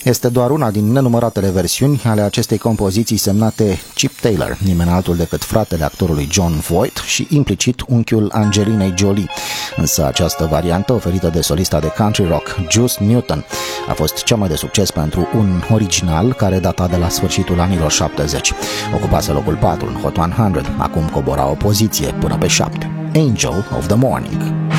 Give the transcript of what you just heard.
Este doar una din nenumăratele versiuni ale acestei compoziții semnate Chip Taylor, nimeni altul decât fratele actorului Jon Voight și implicit unchiul Angelinei Jolie. Însă această variantă, oferită de solista de country rock Juice Newton, a fost cea mai de succes pentru un original care data de la sfârșitul anilor 70. Ocupase locul 4 în Hot 100, acum cobora o poziție până pe 7. Angel of the Morning.